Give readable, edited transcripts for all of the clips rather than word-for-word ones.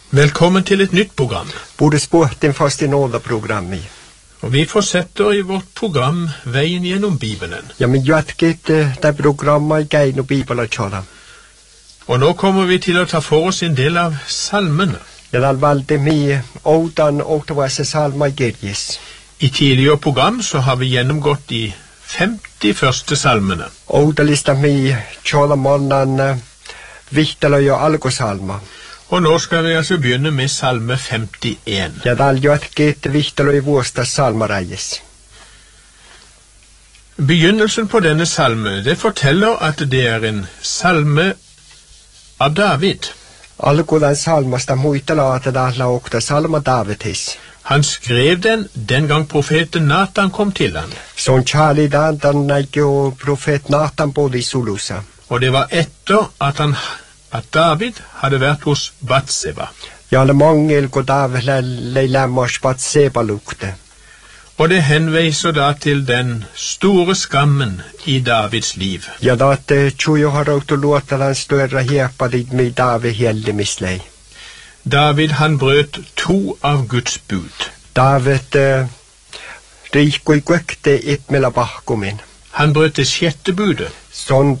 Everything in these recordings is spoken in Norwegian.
Velkommen til et nytt program. Borde spurt den fast i nåda-programmet. Og vi fortsetter i vårt program Veien gjennom Bibelen. Ja, men jatket det programmet gein og Bibelen kjøra. Og nå kommer vi til å ta for oss en del av salmene. Ja, det valgte mi ådan återvase salma i Gergis. I tidligere program så har vi gjennomgått de 50 første salmene. Ådalista mi kjøra måneden Vihtaløy og Algosalma. Og nå skal vi altså begynne med salme 51. Ja, det jatket Vihtaløy vårsta salmareies. Begynnelsen på denne salme, det forteller at det er en salme av David. Algodan salmasta muitala at det la okta salma Davidis. Han skrev den gang profeten Nathan kom til han. Sånn kjærlig dan jo profet Nathan bodde i Sulusa. Og det var etter at David hadde vært hos Batseba. Ja, det mangel går David leilemmers Batseba lukte. Og det henviser da til den store skammen i Davids liv. Ja, da at tjojo har råd å låta den større hepa dit med David hele mislei. David han brøt 2 av Guds bud. David riko i gøkte itmela bakkomin. Han brøt det 6. budet. Sånn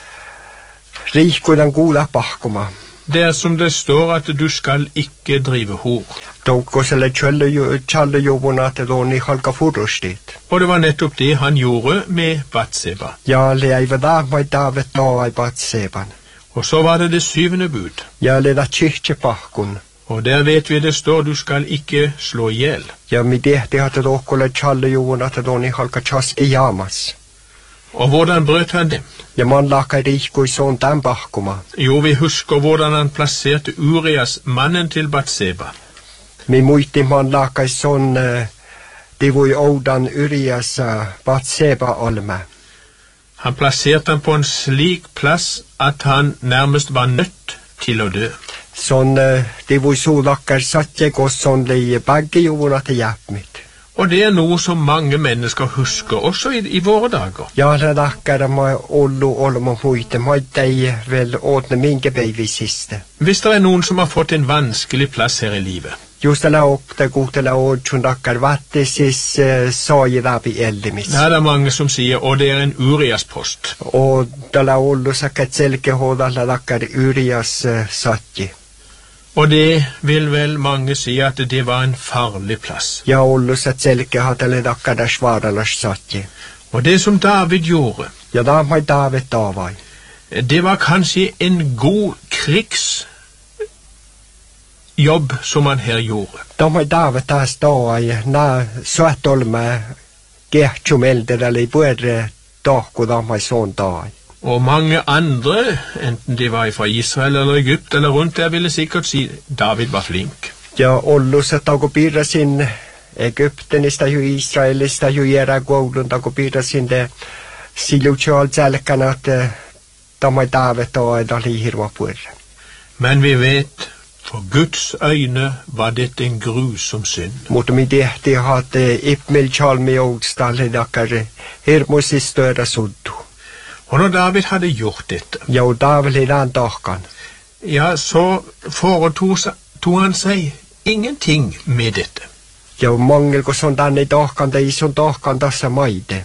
riko den gode bakkoma. Det er som det står at du skal ikke drive hor. Dog selle kjalle jo vonat i halka forrostit. Og det var nettopp det han gjorde med Batseba. Ja, leiva da med David la i Batseban. Og så var det 7. bud. Ja, leda kyrkje bakkon. Og der vet vi det står du skal ikke slå ihjel. Ja, med det hadde dokkole kjalle jo vonat i halka kjas i jamas. Og hvordan brøt han dem? Ja, man laka riko i sånn den bakkoma. Jo, vi husker hvordan han plasserte Urias, mannen til Batseba. Mi muitti man laka i sånn, det var i ådan Urias Batseba olme. Han plasserte han på en slik plass at han nærmest var nødt til å dø. Sånn, det var så lakker satt jeg og sånn li begge jo vonat i hjelp mitt. Og det er noe som mange mennesker husker, også i våre dager. Ja, det lakker med ollo med muitte, med deg vel ådne minge baby siste. Hvis det er noen som har fått en vanskelig plass her i livet. Just det la opp det gode la ådsjon lakker vattesis sa i rabbi eldemis. Det er mange som sier, og det er en Urias-post. Og da la ollo sakket selke hoda la lakker Urias sattje. Og det vil vel mange si at det var en farlig plass. Ja, ollo satt selke hadde le lakker der svara lars sattje. Og det som David gjorde, ja, da med David davai. Det var kanskje en god krigsjobb som han her gjorde. Da med David da stod na svart olme gertjum elder eller i både dag og da med sånn dag. Og mange andre, enten de var fra Israel eller Egypt eller rundt der, ville sikkert si David var flink. Ja, ollo satt og bidra sin Egypten i stedet jo Israel, i stedet jo gjøre gålen, og bidra sin det sier jo kjøl zelkan at da med David og da liher var på. Men vi vet, for Guds øyne var dette en grusom synd. Mot om i det hadde Ipmel kjal med ågstall, dakker her må si større suddo. Og når David hadde gjort dette, ja, og David i den dagen, ja, så foretog han seg ingenting med dette. Ja, og mangel går sånn den i dagen, det er i sånn dagen da som meide.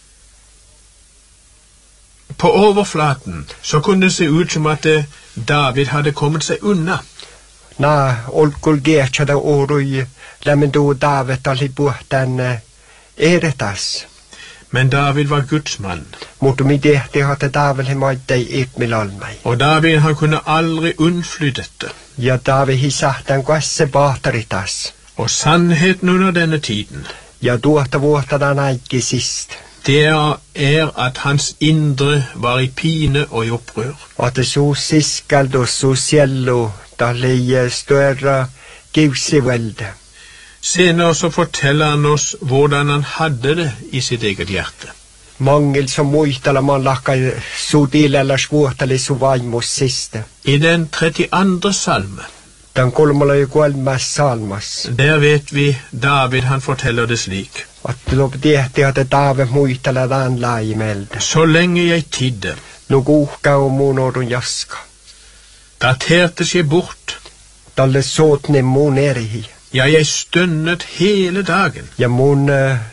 På overflaten så kunne det se ut som at David hadde kommet seg unna. Nei, olkul gertja da orui, lemmen do David alli bort den eretas. Men David var Guds mann. Mot om i det hadde David hemmet deg Ipmel almei. Og David han kunne aldri unnfly dette. Ja, David har sagt den gasse batteritas. Og sannheten under denne tiden, ja, då at det vårta den eike sist. Det er at hans indre var i pine og i opprør. At det så siskald og så sjello, da leie større givsevelde. Senere så forteller han oss hvordan han hadde det i sitt eget hjerte. Mangel som muitala man lakkar så del eller svårt eller så vaimos siste. I den 32. salme, den kolmala jo golmas salmas. Der vet vi David han forteller det slik. At det hadde David muitala den lai melde. Så lenge jeg tidde, no guka og monor og jaska. Da terte seg bort Dalle såtne mun erihi. Ja, jeg stønnet hele dagen. Ja mun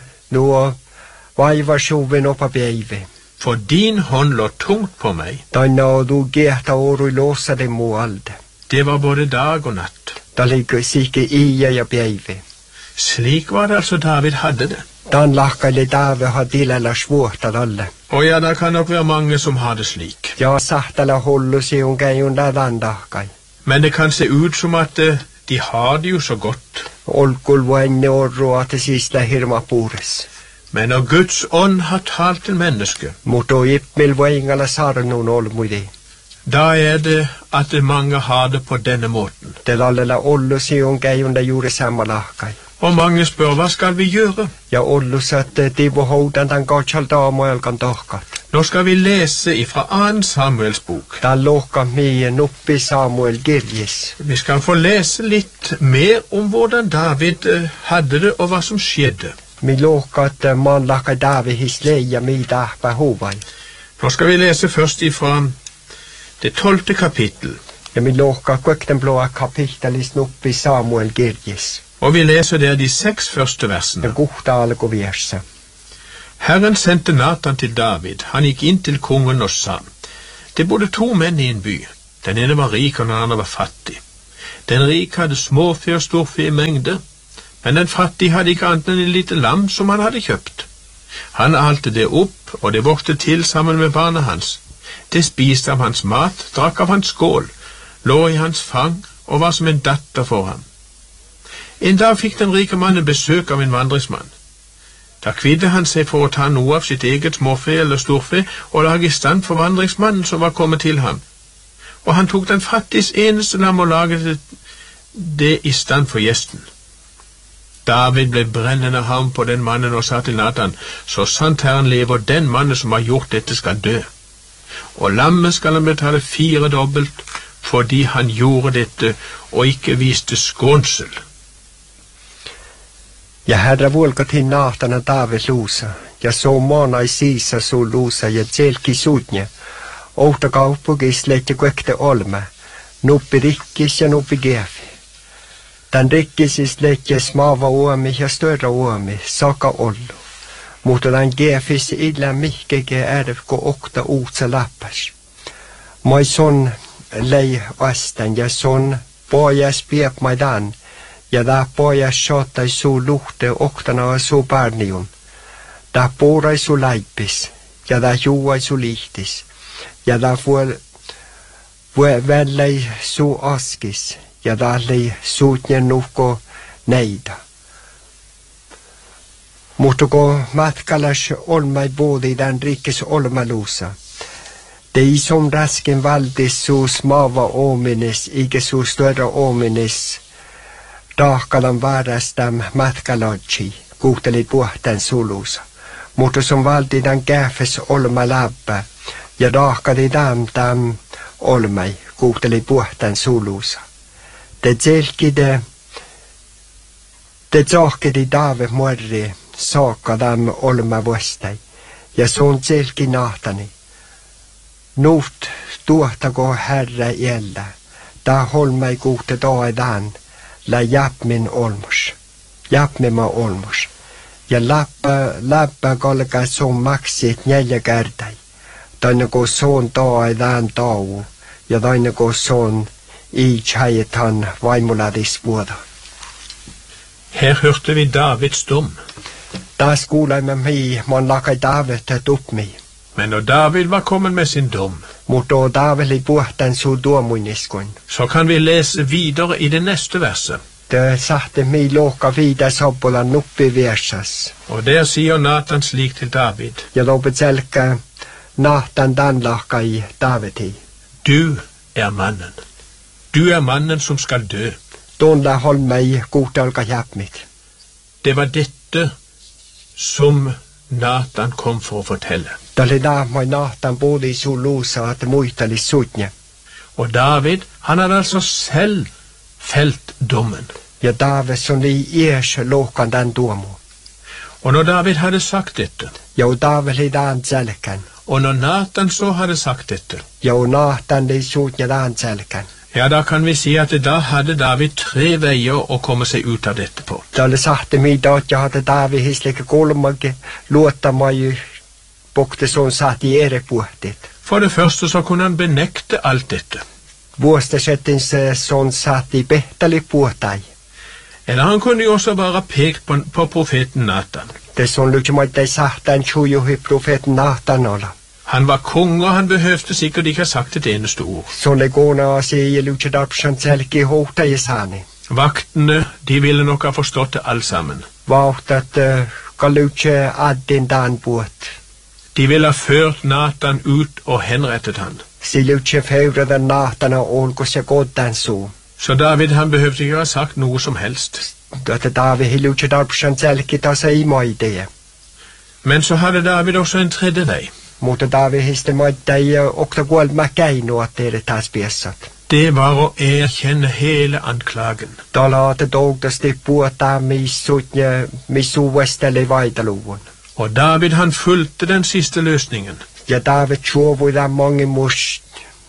nå vaiva sjoven oppa beive. For din hånd lå tungt på meg. Danna du geta oru låsa det mo alde. Det var både dag og natt. Da ligger sikke i ja beive. Slik var det altså David hadde det. Dan lakkaile Dave har dilala svårt av alle. Og ja, det kan nok være mange som har det slik. Ja, sahtala hollu se un geiun da dandakai. Men det kan se ut som at de har det jo så godt. Olkul vainne orro at det siste hirma pures. Men når Guds ånd har talt til mennesket, Muto ippmil vaingala sarnun olmuidi. da det at mange har det på denne måten. Det lallella ollu se un geiun da jure samma lakai. Og mange spør, hva skal vi gjøre? Ja, ollu satt divo houdan dan gachal daamoelkan tohkat. Nå skal vi lese ifra 2. Samuels bok. Dan lohka mien uppi Samuel Girjes. Vi skal få lese litt mer om hvordan David hadde det og hva som skjedde. Mi lohka at man laka David hisleia mi dahpa hovai. Nå skal vi lese først ifra det 12. kapittel. Ja, mi lohka kvekten blåa kapitelis uppi Samuel Girjes. Og vi leser der de 6 første versene. Det gode alko verset. Herren sendte Natan til David. Han gikk inn til kongen og sa: Det bodde 2 menn i en by. Den ene var rik, og den andre var fattig. Den rik hadde småfe og storfe i mengde, men den fattige hadde ikke annet enn en lite lam som han hadde kjøpt. Han alte det opp, og det vokste til sammen med barna hans. Det spiste av hans mat, drakk av hans skål, lå i hans fang og var som en datter for ham. En dag fikk den rike mannen besøk av en vandringsmann. Da kvidde han seg for å ta noe av sitt eget småfe eller storfe og lage i stand for vandringsmannen som var kommet til ham. Og han tok den fattiges eneste lam og laget det i stand for gjesten. David ble brennende harm på den mannen og sa til Natan: Så sant Herren lever, den mannen som har gjort dette skal dø. Og lammet skal han betale 4 dobbelt, fordi han gjorde dette og ikke viste skånsel. Ja herra vuolka till Natana David luusa, ja so maana ei siisa su luusa ja tselki suutnja. Outa kauppugis leitte kuekte olma, nuppi rikkis ja nuppi gefi. Tän rikkisis leitte smaava uomi ja störra uomi, saka ollu. Mutta tän gefis illa mihkeke ärvko okta uutsa lappas. Moi son lei vastan ja son pojas piep maidan, ja da pojas shottai su luhte oktana su barniun. Da puurai su laipis, ja da juuai su lihtis, ja da vällei su askis, ja da lei suutnien nuhko neida. Mutta kun matkalas olmai boodi tän rikkis olmaluusa, tei som rasken valdis su smava omines, ike su störra omines, Daahkalan vaarastam matkalodji, kuuhteli puhtan sulusa. Mutta som valdi tän käfes olma läppä, ja daahkali tam olmai, kuuhteli puhtan sulusa. Te tsohkedi Daave muorri, saakka tam olma vuostai, ja sun tselki nahtani. Nuht tuohtako herra jällä, ta holmai kuuhte toadan, la japmin olmus. Ja läppä kolka sun maksit 4 kertai. Toinen kun sun toadan tau, ja toinen kun sun iitshaitan vaimuladis vuoda. Her hørte vi Davids dom. Taas kuulemme man lakai David tupmi. Men når David var kommet med sin dom, Mutta David puhtan su tuomuiniskun. så kan vi lese videre i det neste verset. Det sahte mi lohka vida sobbola nuppi versas. Og der sier Natan slik til David: Ja lopet selkä nahtan danlahka i Davidi. Du er mannen. Du er mannen som skal dø. Tuolla holmei kuutelka jäpmit. Det var dette som Natan kom for å fortelle. Tälle naamai nahtan puoli su luusa, että muistelis suutnja. Og David, han hadde altså selv felt dommen. Ja David sun li ies lohkan tän tuomu. Og når David hadde sagt dette, Ja David li tän selkän. og når Natan så hadde sagt dette, Ja nahtan li suutnja tän selkän. Ja, da kan vi si at da hadde David 3 veier å komme seg ut av dette på. Da sagte mig då att jag hade David hislike kolmage låta mig bokte sån satt i erepuhtit. For det første så kunne han benekte alt dette. Vuostasettins sån satt i behtali puhtai. Eller han kunne jo også bare pekt på profeten Natan. Det sån lukemaittai sahtan chujuhi profeten Natan olla. Han var konge, og han behøvde sikkert ikke ha sagt et eneste ord. Sån legona asi luchedarpshan selki hota jesani. Vaktene, de ville nok ha forstått det alt sammen. Vauhtat galuche addin danbuot. De ville ha ført Natan ut og henrettet han. Siluche feurada Natana olkos ja goddan su. Så David, han behøvde ikke ha sagt noe som helst. Dette David hiluche darpshan selki tasa i maidee. Men så hadde David også en tredje vei. Mutta David histe maidei okta kuolmäkäinu at teille taas piessat. Det var å erkjenne hele anklagen. Da late dogtasti puhuta missuuestelle vaitaluun. Og David, han fulgte den siste løsningen. Ja David tjuvui mange mus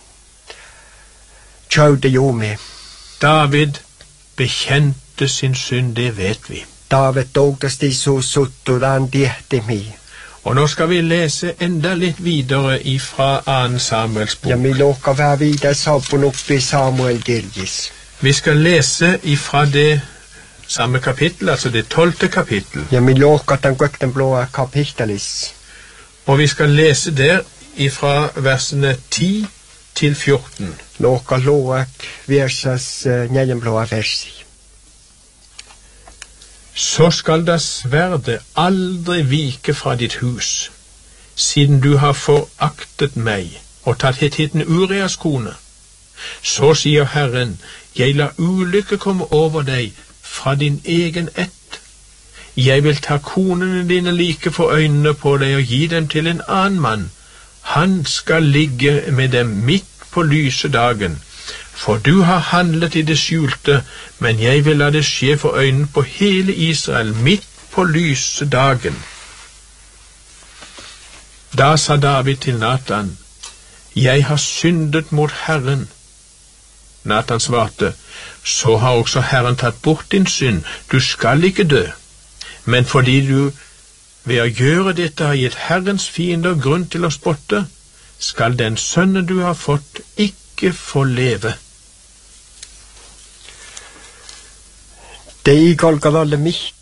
tjaude juumi. David bekjente sin synd, det vet vi. David dogtasti suttudan tiehtimi. Og nå skal vi lese enda litt videre ifra 2. Samuels bok. Ja mi luokka vähän vidare saapun uppi Samuel kirjis. Vi skal lese ifra det samme kapittel, altså det 12. kapittel. Ja mi luokka den kökten blåa kapittelis. Og vi skal lese der ifra versene 10 til 14. Luokka luok versas nejen blåa versi. Så skal da sverdet aldri vike fra ditt hus, siden du har foraktet meg og tatt hittitten Urias kone. Så sier Herren, jeg lar ulykke komme over deg fra din egen ett. Jeg vil ta konene dine like for øynene på deg og gi dem til en annen mann. Han skal ligge med dem midt på lyse dagen. For du har handlet i det skjulte, men jeg vil la det skje for øynene på hele Israel, midt på lyse dagen. Da sa David til Natan, jeg har syndet mot Herren. Natan svarte, så har også Herren tatt bort din synd, du skal ikke dø. Men fordi du ved å gjøre dette har gitt Herrens fiender grunn til å spotte, skal den sønnen du har fått ikke få leve. Det ikolkan alle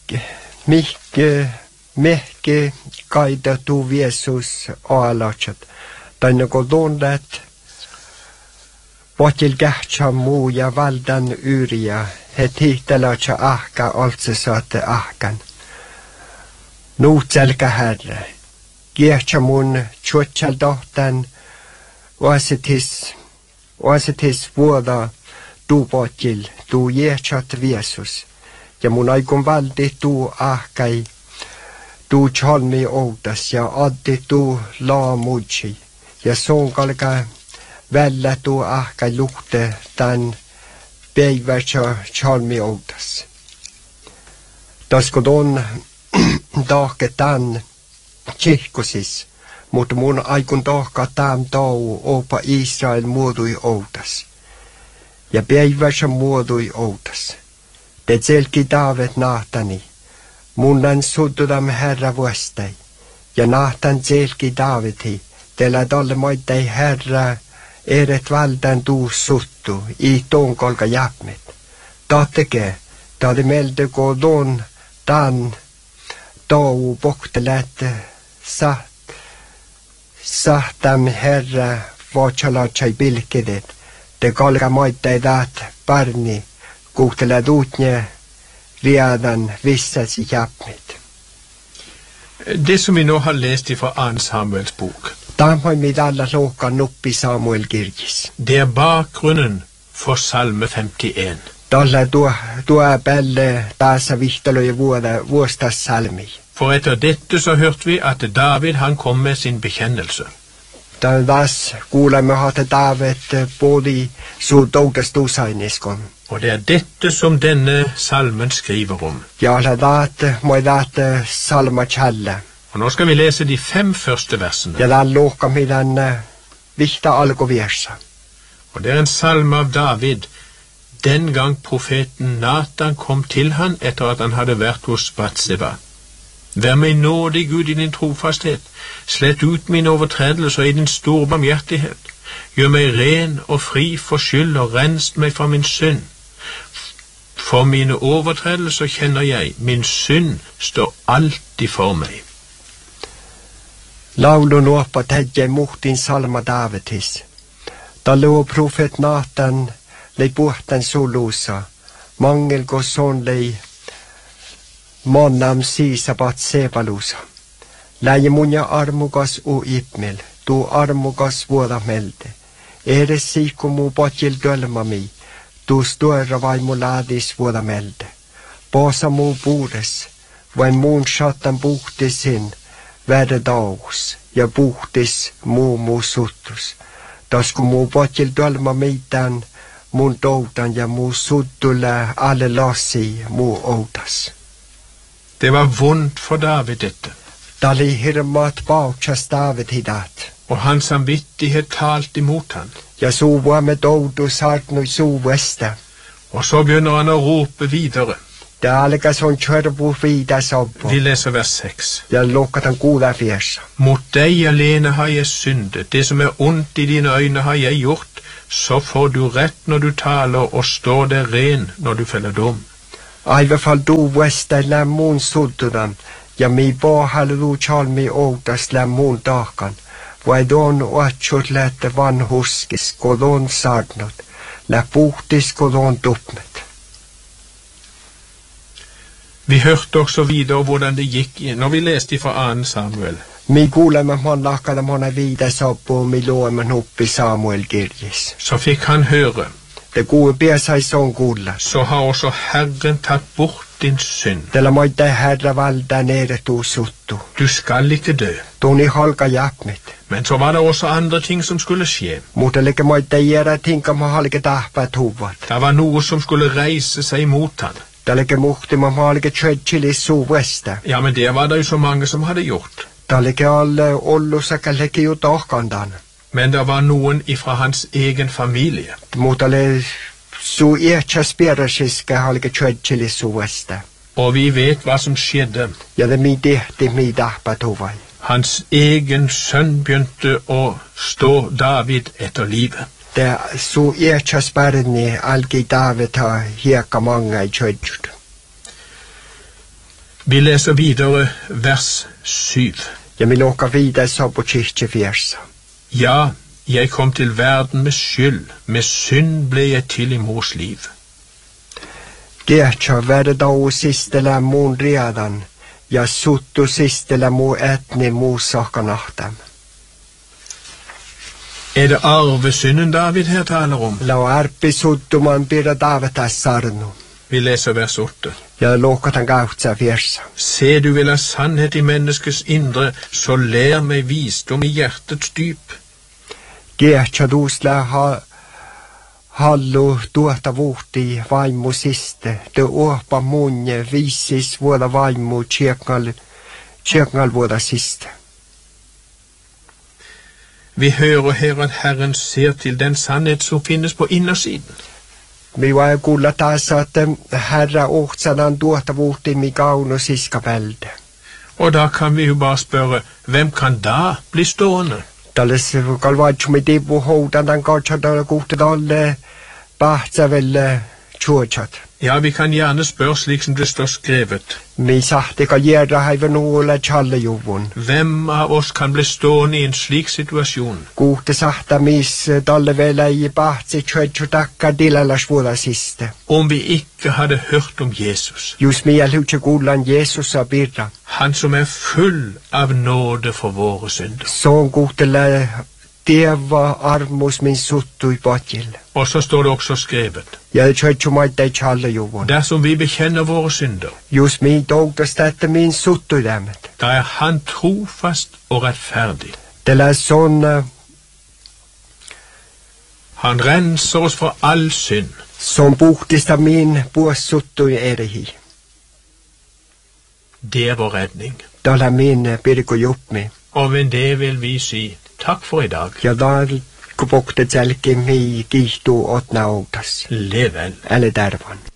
mihke kaida tu Jeesus aalatsat. Tänne kodondat potil kähtsä muu ja valdan yriä. He tihtalatsa ahka altse saatte ahkan. Nuutselkä herre. Kähtsä mun tjuotsal dohtan oasetis vuoda tu potil tu jehtsat Jeesus. Ja mun aikon valdi tu ahkai, tu chalmi outas ja addi tu laamudsi. Ja sonkalka vällä tu ahkai lukte tämän päivässä chalmi outas. Tasko don tahke tämän tsihkusis, mutta mun aikon tahka tämän tau opa Israel muodui outas. Ja päivässä muodui outas. Det selki David Natani, munnan suddudam Herra vuostai, ja Natan selki Davidi, teillä tolle moittai Herra, eret valdan tuu suttu, i tonkolka jäpmit. Tahteke, taadi meelde kodon, tan, tou poktelet, sahtam Herra, votsalatsai pilkidet, te kolka moittai taat parni, kuhtelet uutne redan vissas i jäpmit. Det som vi nå har lest fra 2. Samuels bok, Tamhoi mit alla låkan uppi Samuel kirjis. det er bakgrunnen for Salme 51. Tällä tuo pelle taas vihtalo ja vuostas salmi. For etter dette så hørte vi at David han kom med sin bekjennelse. Taas kuulemme hata David både su toudastusainiskon. Og det er dette som denne salmen skriver om. Ja la moi salma challe. Og nå skal vi lese de 5 første versene. Ja la låka midan vihta alkuvirsa. Og det en salme av David, den gang profeten Nathan kom til han etter at han hadde vært hos Batseba. Vær meg nådig, Gud, i din trofasthet. Slett ut mine overtredelser i din store barmhjertighet. Gjør meg ren og fri for skyld og rens meg fra min synd. For mine overtredelser kjenner jeg, min synd står alltid for meg. Laulun oppa tädje muhtin salma Davidis. Da lå profet Nathan lei puhtan sulusa. Mangel go son lei monnam siisa Batsebalusa. Läje munja armukas u ipmel, tu armukas vuoda melde. Edes siiku mu potjil dölmami, tu stuera vaimu laadis vuoda melde. Poosa mu puures, vain muun shatan puhtisin, värde daus, ja puhtis mu suttus. Tasku mu potjil dölmami tän, mun doutan ja mu suttulle alle lassi mu outas. Det var vondt for David dette. Dali hirmat baukjas David hidat. Og hans samvittighet talt imot han. Ja sova med doudu sartnu suvesta. Og så begynner han å rope videre. Det alika son kjørvu vida sobbo. Vi leser vers 6. Ja lukkat han goda fjersa. Mot deg alene har jeg syndet. Det som er ondt i dine øyne har jeg gjort. Så får du rett når du taler og står der ren når du feller dom. Aiva fall du vesta lämmun suddudan. Ja mi bohalu du chalmi outas lämmun dakan. Vai don oatsut lätte vanhuskis, kodon sarnot. Lä puhtis kodon tuppmet. Vi hørte også videre hvordan det gikk når vi leste fra 2. Samuel. Mi kuulemme mon lakada mona viida soppu mi luemme nuppi Samuel kirjis. Så fikk han høre. Det gode piesai son kuulla. Så har også Herren tatt bort din synd. Tällä moitte herra valda nere tuu suttu. Du skal ikke dø. Tuuni holka japmit. Men så var det også andre ting som skulle skje. Mutta leke moitte jera tinka ma halke tahpa tuvat. Det var noe som skulle reise seg mot han. Tälleke muhti ma halke tjödjili suvesta. Ja, men det var det jo så mange som hadde gjort. Tälleke alle ollusaka leke ju tohkandan. Men det var noen ifra hans egen familie. Mutta le su ietsa spierasiska halke tjödjili suvesta. Og vi vet hva som skjedde. Ja det mi tehti mi tahpa tuvai. Hans egen sønn begynte å stå David etter livet. Det su ietsa sparni alki David ha hieka manga I tjödjut. Vi leser videre vers 7. Ja mi loka vidare så på kirke fjersa. Ja, jeg kom til verden med skyld. Med synd ble jeg til I mors liv. Gertsa värde då sistellä mun redan. Ja suttu sistellä mu etni mu sakanahtam. Det arvesynden David her taler om? Lau arpi suttu man pira Davidas sarnu. Vi leser vers 8. Ja lokatan gautsa fjersa. Se, du vil ha sannhet I menneskets indre, så lær meg visdom I hjertets dyp. Gertsa dusla hallu tuota vuhti vaimu siste. Det åpa munje visis vuoda vaimu tjekngal vuoda siste. Vi hører her at Herren ser til den sannhet som finnes på innersiden. Mi vai kuulla taas, että herra ohtsanan tuota vuhti mi kauno siskavälde. Og da kan vi jo bare spørre, hvem kan da bli stående? Talles kalvaitsumi tivu houtantan katsata kuhtadalle pahtsavelle tjuotsat. Ja, vi kan gjerne spørre slik som det står skrevet. Mi sahti ka jera haivan uolle tjallejuvun. Hvem av oss kan bli stående I en slik situasjon? Kuhte sahta mis talle vela I pahtsi tjuotsutakka dilalas vuoda siste. Om vi ikke hadde hørt om Jesus. Just mi alhutse kuullan Jeesusa birra. Han som full av nåde for våre synder. Sån kuhtele Deva armus min suttu I potjil. Og så står det også skrevet. Ja tjuotsumaita I tjallejuvun. Dersom vi bekjenner våre synder, Just mi dogtas dette min suttu I demmet. da han trofast og rettferdig. Det er sånn Han renser oss for all synd. som puhtista min puossuttu I erihi. Det vår redning. Täällä min pirko jupmi. Og ved det vil vi si takk for I dag. Ja da piiskupuktet jälkeen mii kiihtuu ot nautas. Level. Äle tärvan.